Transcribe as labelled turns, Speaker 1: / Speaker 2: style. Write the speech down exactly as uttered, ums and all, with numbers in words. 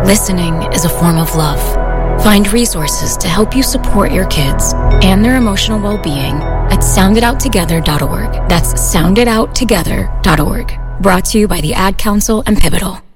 Speaker 1: Listening is a form of love. Find resources to help you support your kids and their emotional well-being at sound it out together dot org. That's sound it out together dot org. Brought to you by the Ad Council and Pivotal.